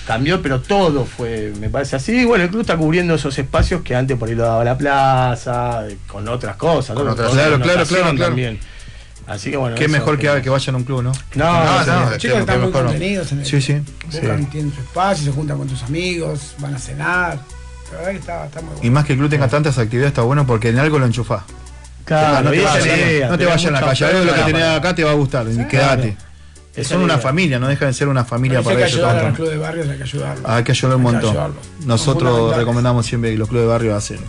cambió, pero todo fue, me parece así. Bueno, el club está cubriendo esos espacios que antes por ahí lo daba la plaza, con otras cosas, con ¿no? otras, claro. También. Así que bueno. Qué mejor que vayan a un club, ¿no? Los chicos están muy contenidos en el buscan, tienen su espacio, se juntan con tus amigos, van a cenar. La verdad que está muy bueno. Y más que el club tenga tantas actividades está bueno porque en algo lo enchufás. Claro, no te vayas en la calle, algo de lo que tenés acá te va a gustar, quédate. Son una familia, no dejan de ser una familia para ellos. Hay que ayudar a los clubes de barrios, hay que ayudarlos. Hay que ayudar un montón. Nosotros recomendamos siempre que los clubes de barrio hacen.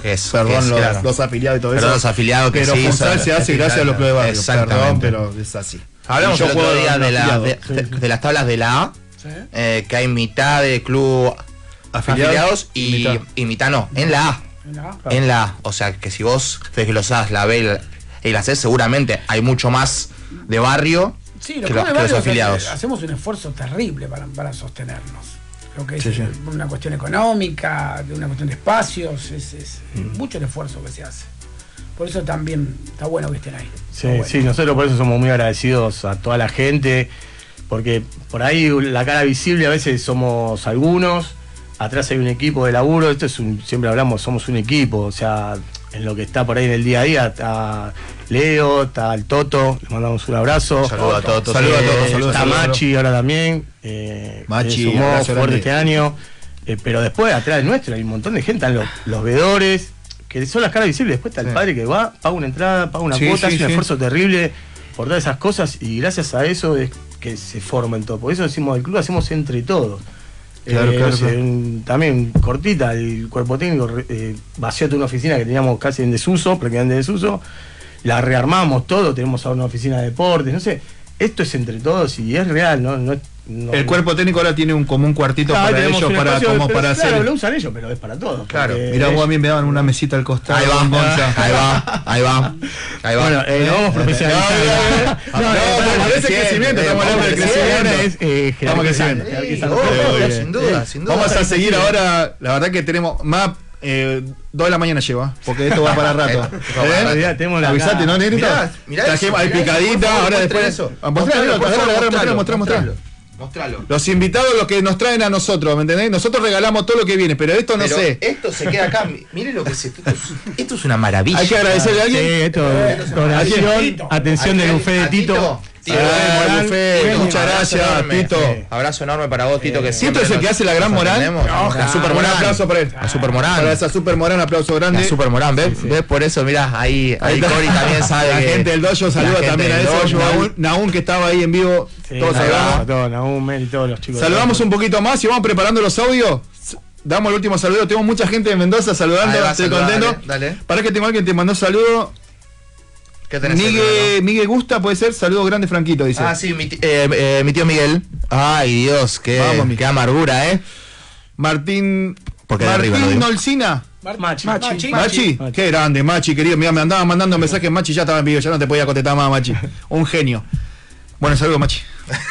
Los afiliados y todo eso. Los afiliados que pero Futsal se hace gracias a los clubes de barrio. Perdón, pero es así. Hablamos el otro día de las tablas de la A, que hay mitad de club afiliados y mitad no, en la A. En la A. O sea que si vos desglosás la B y la C, seguramente hay mucho más de barrio. Sí, los afiliados. Hacemos un esfuerzo terrible para sostenernos. Lo que es una cuestión económica, de una cuestión de espacios, es mucho el esfuerzo que se hace. Por eso también está bueno que estén ahí. Sí, nosotros por eso somos muy agradecidos a toda la gente, porque por ahí la cara visible a veces somos algunos, atrás hay un equipo de laburo, siempre hablamos, somos un equipo, o sea, en lo que está por ahí en el día a día, está Leo, está el Toto, le mandamos un abrazo. Saludos a Toto. Está Machi ahora también. Machi sumó fuerte este año. Pero después, atrás de nuestro, hay un montón de gente, están los veedores, que son las caras visibles. Después está el padre que va, paga una entrada, paga una cuota, hace un esfuerzo terrible por todas esas cosas, y gracias a eso es que se forman todo. Por eso decimos, el club hacemos entre todos. Claro. También cortita, el cuerpo técnico vació toda una oficina que teníamos casi en desuso, prácticamente en desuso, la rearmamos todo, tenemos ahora una oficina de deportes, no sé, esto es entre todos y es real, no el cuerpo técnico ahora tiene un cuartito para ellos, para hacer. Claro, lo usan ellos, pero es para todos. Claro, mirá, vos a mí me daban una mesita al costado. Ahí va. Bueno, no vamos profesionalizando. No, ese crecimiento, estamos hablando de crecimiento. Estamos creciendo. Sin duda. Vamos a seguir ahora, la verdad que tenemos más. 2 de la mañana lleva, porque esto va para rato. Avisate, ¿no, negrito? Mirá hay picadita, ahora después. Eso. Mostralo. Los invitados, los que nos traen a nosotros, ¿me entendés? Nosotros regalamos todo lo que viene, pero esto no sé. Esto se queda acá. Mire lo que es esto. Esto es una maravilla. Hay que agradecerle a alguien. Sí, esto, donación, atención del buffet de Tito. Muchas gracias, Tito. Abrazo enorme para vos, Tito. Que Tito es el que hace la gran Morán. La Super Morán. Un aplauso para él. La Super Morán. Para esa Super Morán, un aplauso grande. La Super Morán, ¿ves? Por eso, mirá, ahí Cori también sabe. La gente del dojo saluda también a eso. Naún, que estaba ahí en vivo. Todos saludamos. Todos, Naún, Mel y todos los chicos. Saludamos un poquito más y vamos preparando los audios. Damos el último saludo. Tengo mucha gente de Mendoza saludando. Estoy contento. Dale. Para que tengo alguien que te mandó saludo. ¿Qué tenés? Miguel Gusta, puede ser. Saludos grande, Franquito, dice. Ah, sí, mi tío Miguel. Ay, Dios, qué amargura, Martín Nolcina. Machi. Qué grande, Machi, querido. Mira, me andaba mandando mensajes. Machi ya estaba en vivo, ya no te podía contestar más, Machi. Un genio. Bueno, saludos, Machi.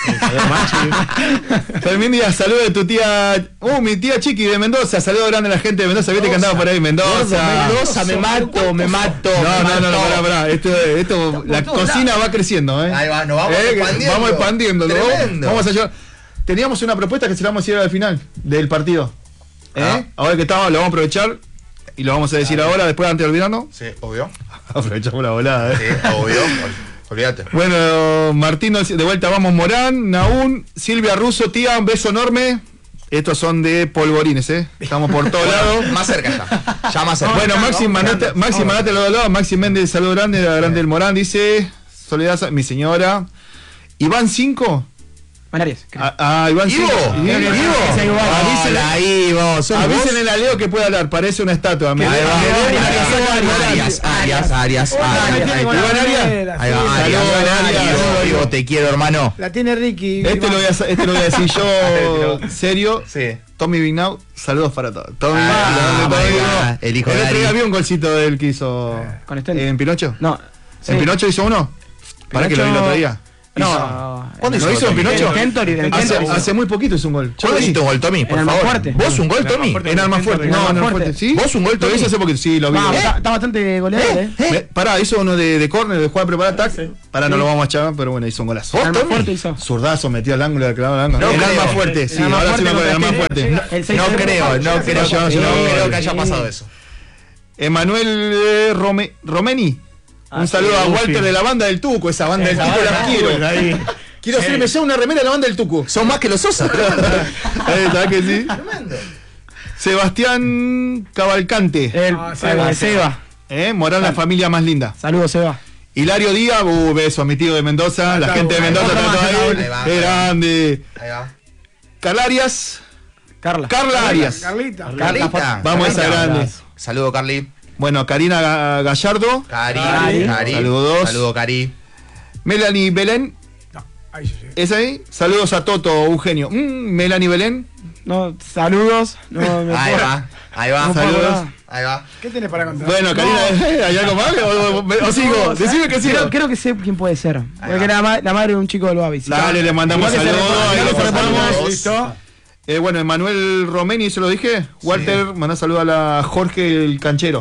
También día, saludos de tu tía. Mi tía Chiqui de Mendoza. Saludos grande a la gente de Mendoza. Viste que andaba por ahí, Mendoza, me mato. No, pará. Esto la cocina va creciendo, Ahí va, nos vamos expandiendo. Vamos a llevar. Teníamos una propuesta que se la vamos a decir al final del partido. Ahora que estamos, lo vamos a aprovechar y lo vamos a decir ahora, después antes de olvidarnos. Sí, obvio. Aprovechamos la volada, Sí, obvio. Olvídate. Bueno, Martín, de vuelta vamos, Morán, Naún, Silvia Russo, tía, un beso enorme. Estos son de polvorines, Estamos por todos lados. Más cerca ya más cerca. Bueno, Maxi mandate los dos lados. Maxi Méndez, saludo grande, la grande del Morán, dice Soledad, mi señora. Iván 5. Manarias. Iván 5. Avísenle a Leo que puede hablar, parece una estatua. Arias. Te quiero, hermano. La tiene Ricky. Este lo voy a decir yo serio. Sí. Tommy Vignau, saludos para todos. Tommy, el hijo de Ari. Había un golcito de él que hizo en Pinocho. No. ¿En Pinocho hizo uno? Para que lo vi el otro día. No. ¿Cuándo ¿Lo hizo en Pinocho? Hace muy poquito hizo un gol. ¿Cuándo hiciste un gol, Tommy? Por favor. ¿Vos un gol, Tommy? En Almafuerte. No, en Almafuerte. ¿Sí? ¿Vos un gol, Tommy? Lo hizo hace poquito. Sí, lo vi. Está bastante goleador, Pará, hizo uno de córner, de jugada preparada, tac. Pará, no lo vamos a echar, pero bueno, hizo un golazo. ¿Vos, Tommy? Zurdazo, metió al ángulo, clavó al ángulo. En Almafuerte, sí, ahora sí me acuerdo de Almafuerte. No creo que haya pasado eso. Emanuel Romeni. Un saludo a Walter de la banda del Tuco, esa banda del Tuco la quiero. Quiero hacerme ya una remera de la banda del Tuco. Son más que los Sosa. ¿Sabes que sí? Tremendo. Sebastián Cavalcante. Seba. Morán, la familia más linda. Saludos, Seba. Hilario Díaz, beso a mi tío de Mendoza. La gente de Mendoza está toda ahí. Qué grande. Ahí va. Carla Arias. Carla Arias. Carlita. Vamos a esa grande. Saludo, Carly. Bueno, Karina Gallardo. Cari. Saludos. Saludo, Cari. Melanie Belén. ¿Es ahí? Saludos a Toto, Eugenio. Melanie Belén. No, saludos. Ahí va. No, saludos. Ahí va. ¿Qué tenés para contar? Bueno, Karina, ¿hay algo más? ¿O sigo? Decime que sigo. Creo que sé quién puede ser. Porque la madre de un chico del Babi. Dale, le mandamos saludos. Listo. Bueno, Emanuel Romeni, ¿se lo dije? Walter, mandá saludos a la Jorge el Canchero.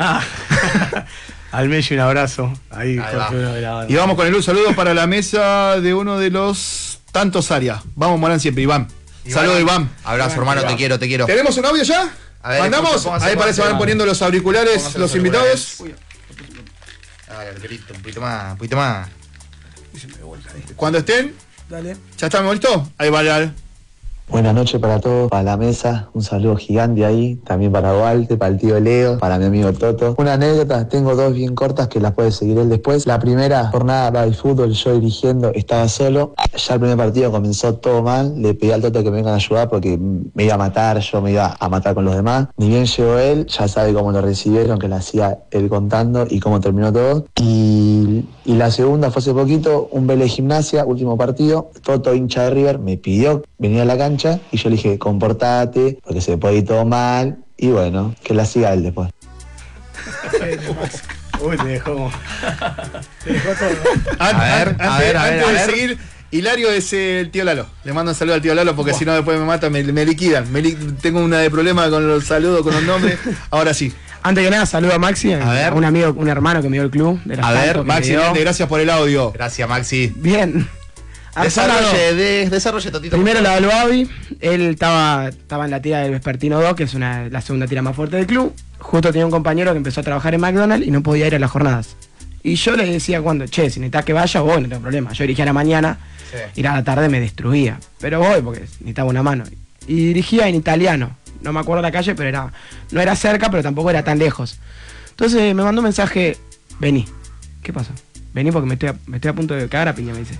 Al Messi un abrazo. Ahí va. Y vamos con un saludo para la mesa de uno de los tantos áreas. Vamos, Morán, siempre, Iván. Saludos, Iván. Abrazo, hermano, te quiero. ¿Tenemos un audio ya? A ver, ¿mandamos? Ahí parece van poniendo los auriculares los invitados. El grito, un poquito más. Cuando estén. Dale. ¿Ya estamos listos? Ahí va, ya. Buenas noches para todos, para la mesa, un saludo gigante ahí, también para Walter, para el tío Leo, para mi amigo Toto. Una anécdota, tengo dos bien cortas que las puede seguir él después. La primera jornada de fútbol, yo dirigiendo, estaba solo. Ya el primer partido comenzó todo mal, le pedí al Toto que me vengan a ayudar porque me iba a matar, yo me iba a matar con los demás. Ni bien llegó él, ya sabe cómo lo recibieron, que lo hacía él contando y cómo terminó todo. Y la segunda fue hace poquito, un Vélez Gimnasia, último partido. Toto, hincha de River, me pidió venir a la cancha y yo le dije, comportate, porque se puede ir todo mal. Y bueno, que la siga él después. Uy, te dejó todo. Antes de seguir, Hilario es el tío Lalo. Le mando un saludo al tío Lalo porque si no después me matan, me liquidan. Tengo una de problema con los saludos, con los nombres. Ahora sí. Antes que nada, saludo a Maxi, un amigo, un hermano que me dio el club. Maxi, gracias por el audio. Gracias, Maxi. Bien. Desarrolle, Totito. Primero la del Babi, él estaba en la tira del Vespertino 2, que es la segunda tira más fuerte del club. Justo tenía un compañero que empezó a trabajar en McDonald's y no podía ir a las jornadas. Y yo le decía si necesitas que vaya, voy, no tengo problema. Yo dirigía a la mañana, ir a la tarde me destruía. Pero voy porque necesitaba una mano. Y dirigía en italiano. No me acuerdo la calle, pero no era cerca, pero tampoco era tan lejos. Entonces me mandó un mensaje, vení. ¿Qué pasa? Vení porque me estoy a punto de cagar a piña, me dice.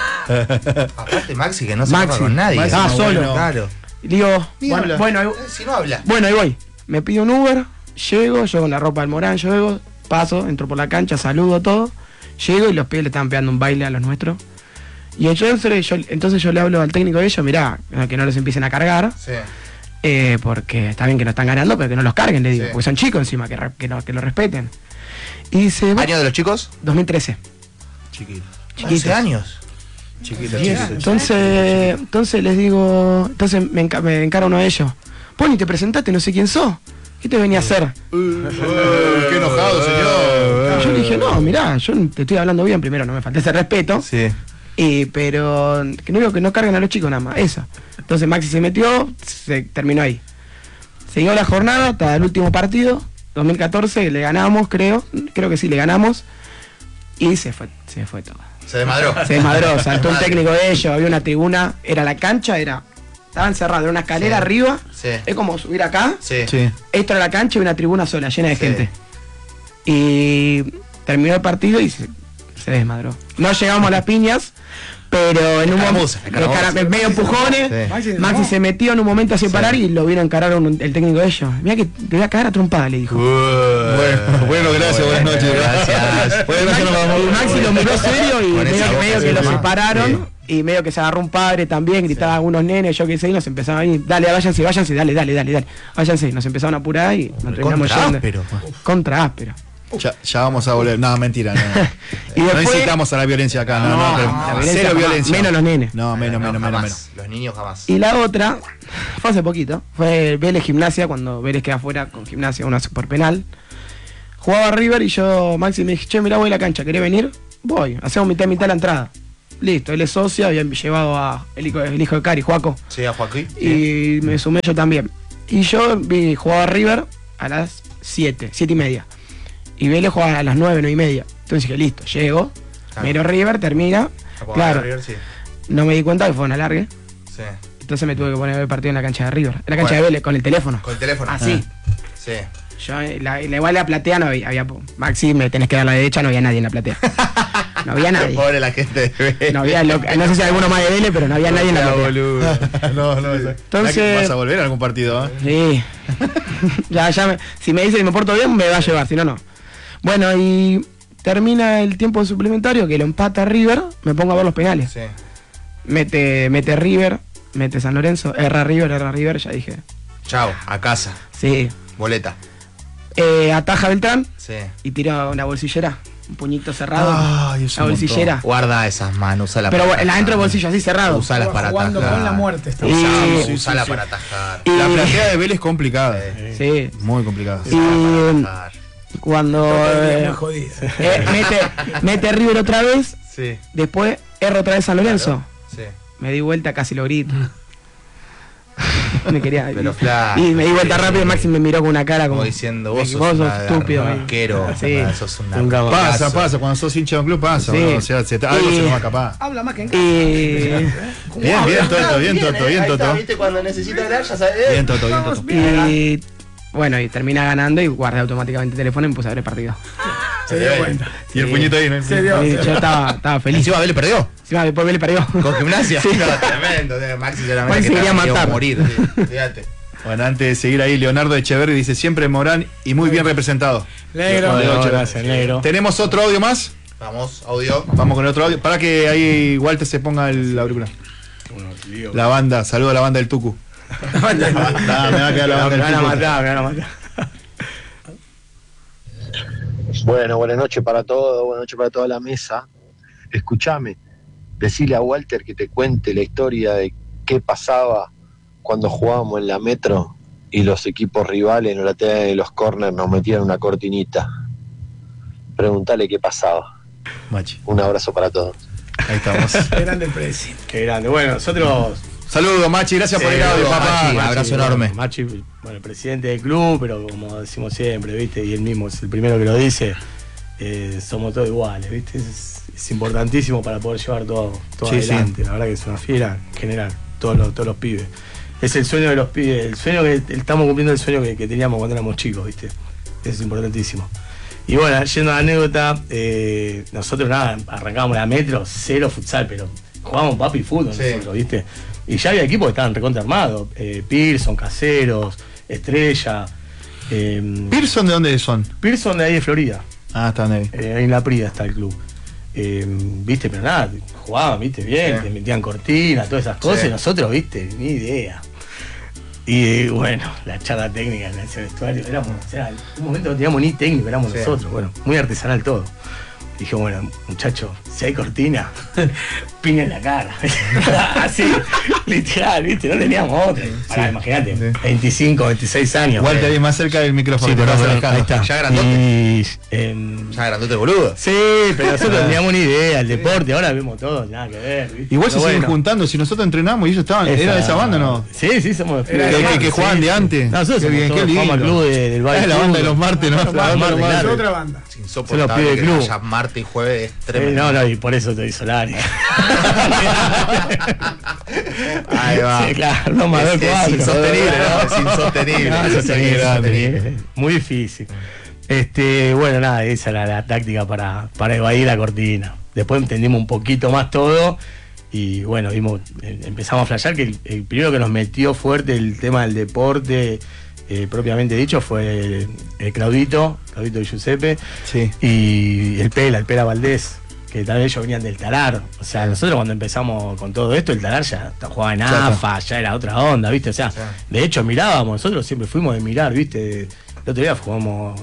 Aparte Maxi, que no se habla con nadie. Solo. Claro. Y digo, bueno, si no habla. Bueno, ahí voy. Me pido un Uber, llego con la ropa del Morán, paso, entro por la cancha, saludo todo. Llego y los pibes le estaban pegando un baile a los nuestros. Y entonces yo le hablo al técnico de ellos, mirá, que no los empiecen a cargar. Sí. Porque está bien que no están ganando, pero que no los carguen, le digo. Porque son chicos encima, que lo respeten. Y dice, ¿año de los chicos? 2013. Chiquito. 11 años. Chiquito. Entonces les digo, me encara uno de ellos. Poni, te presentaste, no sé quién sos. ¿Qué te venía a hacer? Qué enojado, señor. Yo le dije, no, mirá, yo te estoy hablando bien, primero no me falté ese respeto. Sí. Pero que no digo que no carguen a los chicos nada más, eso. Entonces Maxi se metió, se terminó ahí. Siguió la jornada hasta el último partido, 2014, le ganamos, creo que sí, le ganamos. Y se fue todo. Se desmadró. Saltó un técnico de ellos, había una tribuna, era la cancha, estaba encerrado, era una escalera arriba, es como subir acá, esto era la cancha y una tribuna sola, llena de gente. Y terminó el partido y se desmadró. No llegamos a las piñas, pero en un momento medio empujones, Maxi se metió en un momento a separar y lo vieron encarar el técnico de ellos. Mira que te voy a cagar a trompada, le dijo. Bueno, gracias, buenas noches. Gracias. Maxi lo miró serio y medio que lo separaron. Y medio que se agarró un padre también, gritaban algunos nenes, yo qué sé, y nos empezaban a ir, dale, váyanse, dale, váyanse, nos empezaron a apurar y nos terminamos yendo. Contra áspero. Ya vamos a volver. No, mentira. No, y después, no incitamos a la violencia acá. No, cero violencia. Menos los nenes. No, menos. Los niños jamás. Y la otra, fue hace poquito, fue Vélez Gimnasia, cuando Vélez queda afuera con Gimnasia, uno por penal. Jugaba River y yo, Maxi, me dije, che, mirá, voy a la cancha, ¿querés venir? Voy, hacemos mitad la entrada. Listo, él es socio, había llevado a el hijo de Cari, Juaco. Sí, a Joaquín. Y me sumé yo también. Y yo jugaba River a las 7:30. Y Vélez jugaba a las 9:30. Entonces dije, listo, llego, miro River, termina. Claro, River, sí. No me di cuenta que fue un alargue. Sí. Entonces me tuve que poner el partido en la cancha de River. En la cancha de Vélez, con el teléfono. Con el teléfono. Así. Sí. Yo, igual la platea no había Maxi, me tenés que dar la derecha, no había nadie en la platea. No había nadie. Pobre la gente de Vélez. No había, no sé si alguno más de Vélez, pero no había nadie en la platea. Boludo. No. Entonces, ¿vas a volver a algún partido? Sí. Si me dice que me porto bien, me va a llevar, si no, no. Bueno, y termina el tiempo suplementario, que lo empata River, me pongo a ver los penales. Sí. Mete River, mete San Lorenzo, erra River, ya dije. Chao, a casa. Sí. Boleta. Ataja Beltrán. Sí. Y tira una bolsillera, un puñito cerrado. Ay, la bolsillera. Guarda esas manos, usala pero para la dentro del bolsillo, así cerrado. Usalas para atajar. Jugando con la muerte. Usala para atajar. La platea de Vélez es complicada. Sí. Muy complicada. Y cuando mete River otra vez, sí. Después erro otra vez San Lorenzo. Claro. Sí. Me di vuelta, casi lo grito. Me quería. Pero y me di vuelta rápido y Maxi me miró con una cara como diciendo, vos sos estúpido. Arquero, Sí. sos un Pasa, cuando sos hincha de un club pasa, sí. ¿no? O sea, algo se nos va a escapar. Habla más que en Bien, bien, Toto. ¿Viste? Cuando necesita hablar, ya sabes. Bien, Toto. Y bueno, y termina ganando y guardé automáticamente el teléfono y me puse a ver el partido. Se dio cuenta. Y el puñito ahí, ¿no? Se dio. Y yo estaba feliz. Encima Vélez perdió. Encima después Vélez perdió. Con Gimnasia. Sí. No, tremendo. Maxi Maxi quería matar. Morir. Fíjate. Bueno, antes de seguir ahí, Leonardo Echeverri dice siempre Morán y muy bien representado. Negro. Gracias, negro. ¿Tenemos otro audio más? Vamos, audio. Vamos con otro audio. Para que ahí Walter se ponga el auricular. La banda, saludo a la banda del Tucu. Me va a quedar la banda del Tucu. Me van a matar. Bueno, buenas noches para todos, buenas noches para toda la mesa. Escúchame, decile a Walter que te cuente la historia de qué pasaba cuando jugábamos en la Metro y los equipos rivales en la lateral de los corners nos metían una cortinita. Preguntale qué pasaba. Machi. Un abrazo para todos. Ahí estamos. Qué grande el Presi. Qué grande. Bueno, nosotros. Saludos, Machi, gracias por el audio, papá. Machi, abrazo enorme. Machi, bueno, el presidente del club, pero como decimos siempre, ¿viste? Y él mismo es el primero que lo dice, somos todos iguales, ¿viste? Es importantísimo para poder llevar todo Sí, adelante. La verdad que es una fiera en general, todos los pibes. Es el sueño de los pibes, el sueño que estamos cumpliendo, el sueño que teníamos cuando éramos chicos, ¿viste? Eso es importantísimo. Y bueno, yendo a la anécdota, nosotros nada, arrancábamos la Metro, cero futsal, pero jugábamos papi fútbol nosotros, ¿viste? Y ya había equipos que estaban recontra armados, Pearson, Caseros, Estrella. ¿Pearson de dónde son? Pearson de ahí de Florida. Ah, están ahí. Ahí en la Prida está el club. Viste, pero nada, jugaban, viste, bien, te metían cortinas, todas esas cosas, y nosotros, viste, ni idea. Y bueno, la charla técnica en ese vestuario, en un momento no teníamos ni técnico, éramos nosotros, bueno, muy artesanal todo. Dije, bueno, muchachos, si hay cortina, piña en la cara. Así, literal, ¿viste? No teníamos otra. Imagínate, 25, 26 años. Walter, ahí más cerca del micrófono. Sí, pero ahí está. Ya grandote. Ya grandote, boludo. Sí, pero nosotros no teníamos ni idea, el deporte, ahora vemos todo, nada que ver, ¿viste? Igual se siguen juntando, si nosotros entrenamos y ellos estaban, ¿era de esa banda o no? Sí, somos que jugaban de antes. Nosotros somos el club del Valle. Es la banda de los martes, ¿no? Es otra banda. Insoportable que haya martes y jueves, es tremendo. No, y por eso te di Solari. Ahí va. Sí, claro, no más es insostenible, ¿no? Es insostenible. Es insostenible. Muy difícil. Bueno, nada, esa era la táctica para evadir la cortina. Después entendimos un poquito más todo y bueno, empezamos a flashear que el primero que nos metió fuerte el tema del deporte, propiamente dicho, fue el Claudito y Giuseppe, y el Pela Valdés, que tal vez ellos venían del Talar. O sea, nosotros cuando empezamos con todo esto, el Talar ya jugaba en AFA, ya era otra onda, ¿viste? O sea, de hecho mirábamos, nosotros siempre fuimos de mirar, ¿viste? El otro día jugamos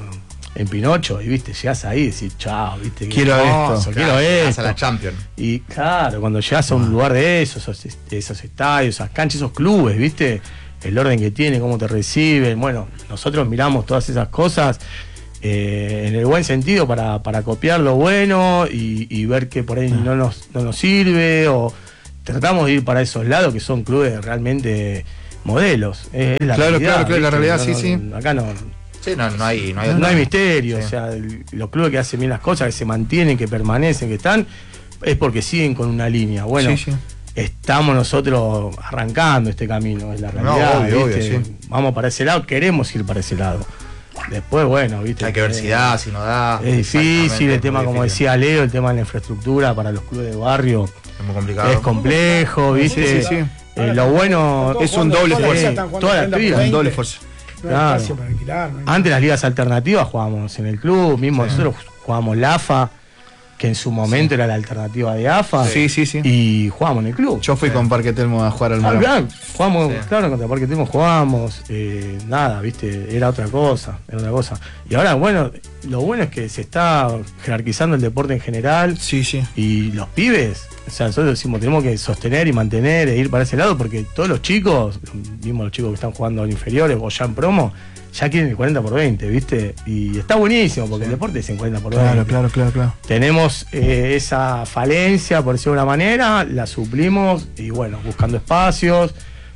en Pinocho, y viste, llegás ahí y decís, chao, viste, quiero esto, quiero esto. A la Champions. Y claro, cuando llegás a un lugar de esos estadios, esas canchas, esos clubes, viste, el orden que tiene, cómo te reciben, bueno, nosotros miramos todas esas cosas en el buen sentido para copiar lo bueno y ver que por ahí no nos sirve, o tratamos de ir para esos lados que son clubes realmente modelos. Claro, la realidad, sí. Acá no. Sí, no hay misterio, sí. O sea, los clubes que hacen bien las cosas, que se mantienen, que permanecen, que están, es porque siguen con una línea. Bueno, sí. Estamos nosotros arrancando este camino, es la realidad. Obvio, sí. Vamos para ese lado, queremos ir para ese lado. Después, bueno, viste. Hay que ver si da, si no da. Es difícil el tema, como decía Leo, el tema de la infraestructura para los clubes de barrio. Es muy complicado. Es complejo, viste. Sí. Lo bueno es un doble esfuerzo. Toda la actividad. Un doble esfuerzo. No hay espacio para alquilar. Antes las ligas alternativas jugábamos en el club, mismo nosotros jugábamos la AFA, que en su momento era la alternativa de AFA. Sí. Y jugábamos en el club. Yo fui con Parque Telmo a jugar al Morón. Jugamos, claro, contra Parque Telmo jugábamos, nada, viste, era otra cosa. Y ahora, bueno, lo bueno es que se está jerarquizando el deporte en general. Sí. Y los pibes, o sea, nosotros decimos, tenemos que sostener y mantener e ir para ese lado, porque todos los chicos, mismo los chicos que están jugando en inferiores o ya en promo, ya quieren el 40x20, ¿viste? Y está buenísimo, porque el deporte es en 40x20. Claro. Tenemos esa falencia, por decirlo de una manera, la suplimos, y bueno, buscando espacios,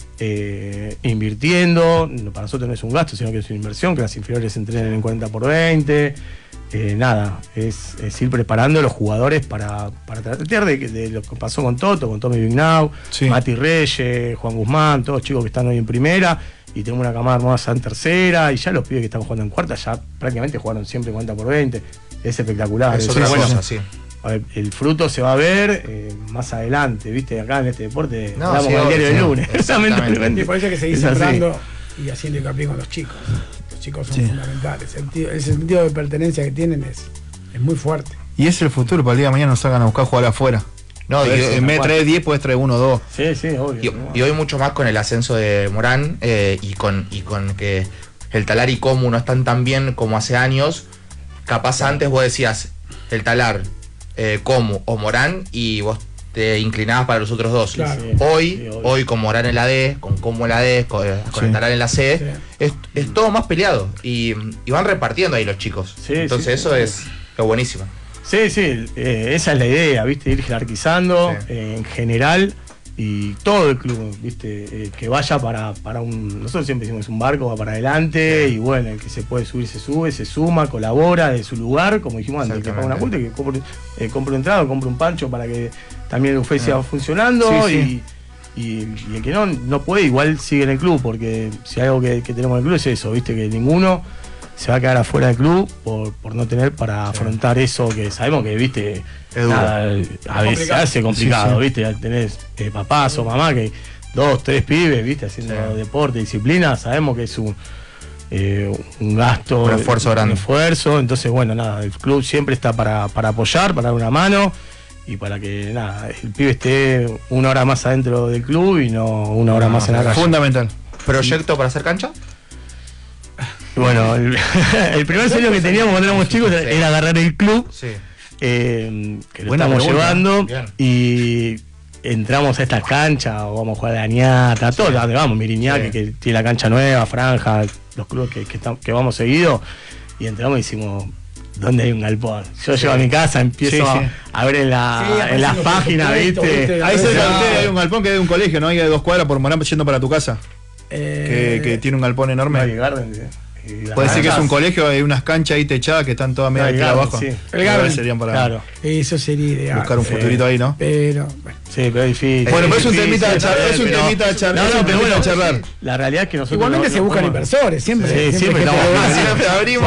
invirtiendo. Para nosotros no es un gasto, sino que es una inversión, que las inferiores entrenen en 40x20. Nada, es ir preparando a los jugadores para tratar de lo que pasó con Toto, con Tommy Vignau, Mati Reyes, Juan Guzmán, todos chicos que están hoy en primera, y tenemos una camada hermosa en tercera, y ya los pibes que están jugando en cuarta ya prácticamente jugaron siempre 40x20. Es espectacular. Es otra cosa, sí. El fruto se va a ver más adelante, viste, acá en este deporte hablamos con el diario del lunes. Y por eso que seguís sembrando y haciendo hincapié con los chicos. Los chicos son fundamentales. El sentido de pertenencia que tienen es muy fuerte. Y es el futuro, para el día de mañana nos salgan a buscar jugar afuera. No, en vez de traer 10, puedes traer 1 o 2. Sí, obvio. Y hoy mucho más con el ascenso de Morán y con que el Talar y Comu no están tan bien como hace años. Capaz antes vos decías el Talar, Comu o Morán, y vos te inclinabas para los otros dos. Claro. Hoy con Morán en la D, con Comu en la D, con el Talar en la C, es todo más peleado. Y van repartiendo ahí los chicos. Entonces eso es lo buenísimo. Sí, esa es la idea, viste, ir jerarquizando en general, y todo el club, viste, que vaya para un, nosotros siempre decimos, un barco va para adelante, y bueno, el que se puede subir se sube, se suma, colabora de su lugar, como dijimos antes, que paga una multa, que compre un entrado, compre un pancho para que también el buffet siga funcionando, y el que no puede, igual sigue en el club, porque si hay algo que tenemos en el club es eso, viste, que ninguno se va a quedar afuera del club por no tener para afrontar eso, que sabemos que, viste, a veces se hace complicado, viste, tenés papás o mamá que 2, 3 pibes, viste, haciendo deporte, disciplina, sabemos que es un gasto, un esfuerzo grande. Entonces, bueno, nada, el club siempre está para apoyar, para dar una mano, y para que nada, el pibe esté 1 hora más adentro del club y no 1 hora más en la calle. Fundamental. ¿Proyecto para hacer cancha? Bueno, el primer sueño que teníamos cuando éramos chicos era agarrar el club, que lo estamos llevando, y entramos a estas canchas, o vamos a jugar a la Añata, todo donde vamos, Miriñac, que tiene la cancha nueva, Franja, los clubes que vamos seguido, y entramos y decimos, ¿dónde hay un galpón? Yo llego a mi casa, empiezo a ver en las páginas, ¿viste? Ahí cerca de ustedes hay un galpón que es de un colegio, ¿no? Hay de 2 cuadras por Morán yendo para tu casa. Que tiene un galpón enorme. Puede ser que es un colegio, hay unas canchas ahí techadas que están todas medio aquí abajo. El Garden serían para eso sería ideal. Buscar un futurito ahí, ¿no? Pero bueno. Sí, pero es difícil. Bueno, pero es un temita de charlar. No, pero bueno, charlar. La realidad es que nosotros igualmente se buscan inversores, siempre. Siempre abrimos,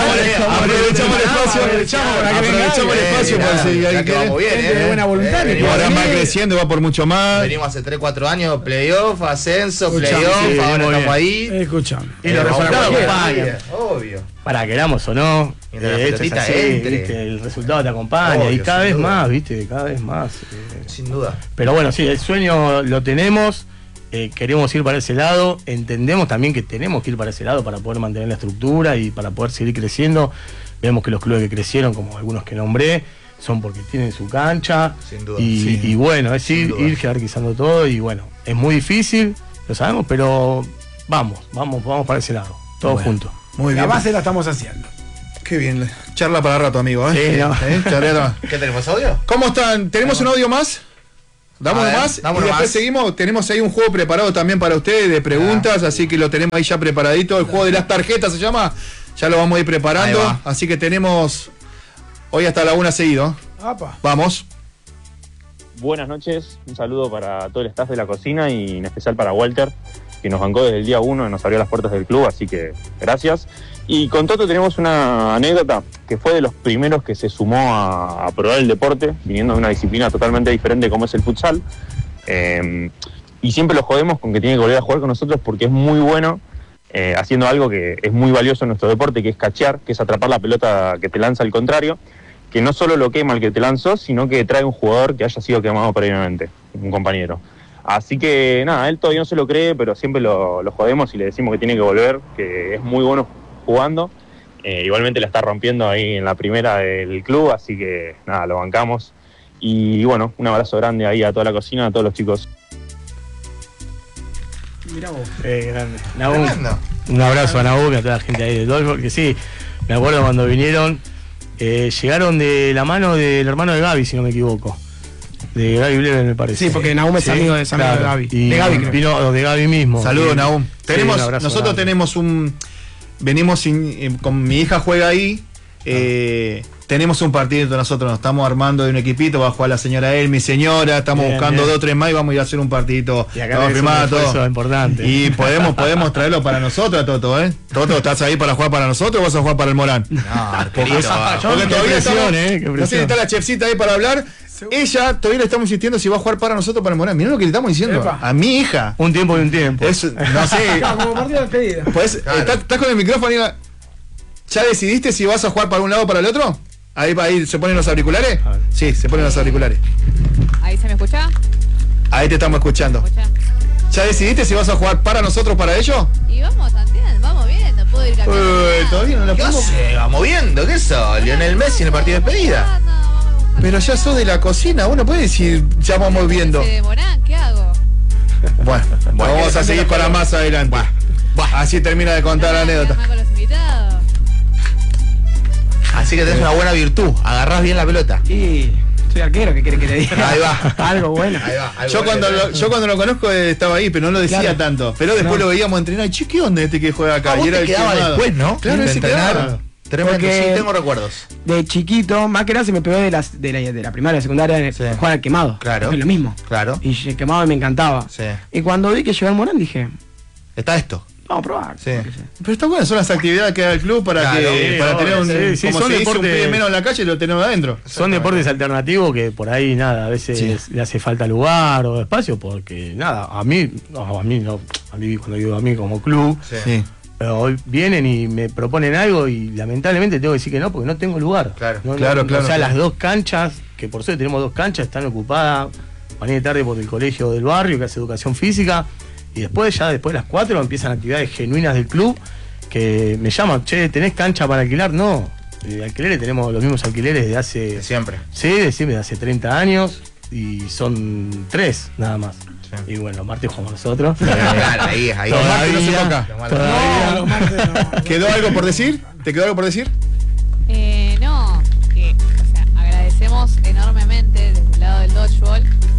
aprovechamos el espacio para si alguien quiere. Vamos bien, de buena voluntad. Y ahora va creciendo, va por mucho más. Venimos hace 3, 4 años, playoff, ascenso, playoff, ahora estamos ahí. Escuchame. Y los resultados acompañan. Obvio. Para queramos o no, esto es así, ¿viste? El resultado te acompaña, y cada vez más, ¿viste? Cada vez más. Sin duda. Pero bueno, sí, el sueño lo tenemos, queremos ir para ese lado, entendemos también que tenemos que ir para ese lado para poder mantener la estructura y para poder seguir creciendo. Vemos que los clubes que crecieron, como algunos que nombré, son porque tienen su cancha. Sin duda, y bueno, es ir jerarquizando todo y bueno, es muy difícil, lo sabemos, pero vamos para ese lado, todos juntos. Muy bien. La base la estamos haciendo. Qué bien, charla para rato, amigo. Sí, no. ¿Qué tenemos, audio? ¿Cómo están? ¿Tenemos un audio más? ¿Damos más? Y después seguimos. Tenemos ahí un juego preparado también para ustedes de preguntas, así que lo tenemos ahí ya preparadito. El juego de las tarjetas se llama. Ya lo vamos a ir preparando. Así que tenemos hoy hasta la 1 seguido. Apa. Vamos. Buenas noches, un saludo para todo el staff de la cocina y en especial para Walter, que nos bancó desde el día 1 y nos abrió las puertas del club, así que gracias. Y con Toto tenemos una anécdota que fue de los primeros que se sumó a probar el deporte, viniendo de una disciplina totalmente diferente como es el futsal. Y siempre lo jodemos con que tiene que volver a jugar con nosotros porque es muy bueno haciendo algo que es muy valioso en nuestro deporte, que es cachear, que es atrapar la pelota que te lanza el contrario, que no solo lo quema el que te lanzó, sino que trae un jugador que haya sido quemado previamente, un compañero. Así que nada, él todavía no se lo cree, pero siempre lo jodemos y le decimos que tiene que volver, que es muy bueno jugando. Igualmente la está rompiendo ahí en la primera del club, así que nada, lo bancamos. Y bueno, un abrazo grande ahí a toda la cocina, a todos los chicos. Mirá vos. Grande. Nahum, un abrazo a Nahum y a toda la gente ahí de Dolph, porque sí, me acuerdo cuando vinieron, llegaron de la mano del hermano de Gaby, si no me equivoco. De Gaby Bleven, me parece. Sí, porque Nahum es amigo de Gaby. Y de Gaby, vino de Gaby mismo. Saludos, Nahum. Nosotros Grande. Tenemos venimos con mi hija juega ahí. Tenemos un partido, nosotros nos estamos armando de un equipito, va a jugar la señora mi señora, estamos buscando 2 o 3 más y vamos a ir a hacer un partidito. Y acá eso es importante. Y podemos traerlo para nosotros, Toto, Toto, ¿estás ahí para jugar para nosotros o vas a jugar para el Morán? No, porque todavía estamos, no sé si está la chefcita ahí para hablar. Ella todavía le estamos insistiendo si va a jugar para nosotros para el Morán. Mirá lo que le estamos diciendo. Epa. A mi hija. Un tiempo y un tiempo. No sé. Como partido de despedida. Pues, ¿estás con el micrófono? ¿Ya decidiste si vas a jugar para un lado o para el otro? Ahí se ponen los auriculares. Sí, se ponen los auriculares. ¿Ahí se me escucha? Ahí te estamos escuchando. ¿Ya decidiste si vas a jugar para nosotros o para ellos? Y vamos, Santiago, vamos bien, no puedo ir cambiando. Todavía no la ¿Qué podemos. vamos viendo? ¿Qué sos? Lionel Messi en el partido de despedida. Pero ya sos de la cocina, uno puede decir, ya vamos viendo. ¿Se demoran? ¿Qué hago? Bueno, vamos a seguir para más adelante. Así termina de contar la anécdota. Con los invitados. Así que tenés una buena virtud, agarrás bien la pelota. Y soy arquero, ¿qué quiere que le diga? Ahí va. Algo bueno. Ahí va. Yo cuando lo conozco estaba ahí, pero no lo decía tanto. Pero después lo veíamos entrenar y ¿qué onda este que juega acá? Y era el que quedaba quemado. después, ¿no? Claro, ese quedaba. Tremendo, Porque sí, tengo recuerdos. De chiquito, más que nada se me pegó de la primaria, de secundaria, jugar al quemado. Claro. Es lo mismo. Claro. Y el quemado me encantaba. Sí. Y cuando vi que llegó el Morán dije, Está esto. vamos a probar. Sí. Pero está bueno, son las actividades que da el club para tener un como se dice, un pibe menos en la calle y lo tenemos adentro. Son deportes alternativos que por ahí nada, a veces le hace falta lugar o espacio, porque nada, a mí cuando digo a mí como club, Sí. pero hoy vienen y me proponen algo y lamentablemente tengo que decir que no, porque no tengo lugar. Claro. Claro. O sea, las 2 canchas, que por suerte tenemos 2 canchas, están ocupadas mañana y tarde por el colegio del barrio que hace educación física. Y después de las 4 empiezan actividades genuinas del club que me llaman, che, ¿tenés cancha para alquilar? No, de alquileres tenemos los mismos alquileres de hace... De siempre. Sí, de hace 30 años y son 3 nada más. Sí. Y bueno, los martes jugamos nosotros. Claro, ahí. Los martes no se toca. Todavía. Los martes no. ¿Quedó algo por decir? ¿Te quedó algo por decir? No, que, o sea, agradecemos enormemente desde el lado del dodgeball